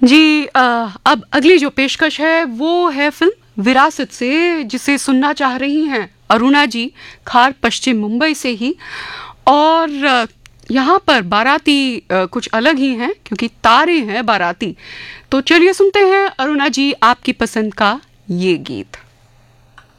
जी अब अगली जो पेशकश है वो है फिल्म विरासत से, जिसे सुनना चाह रही हैं अरुणा जी, खार पश्चिम मुंबई से ही। और यहाँ पर बाराती कुछ अलग ही हैं क्योंकि तारे हैं बाराती। तो चलिए सुनते हैं अरुणा जी आपकी पसंद का ये गीत।